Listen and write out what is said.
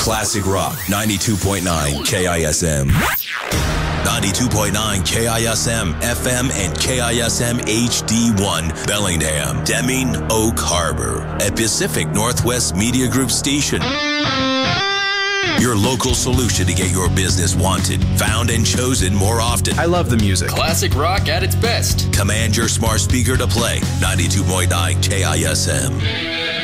Classic Rock 92.9 KISM. 92.9 KISM FM and KISM HD1 Bellingham, Deming, Oak Harbor, a Pacific Northwest Media Group station. Your local solution to get your business wanted, found, and chosen more often. I love the music. Classic rock at its best. Command your smart speaker to play 92.9 KISM.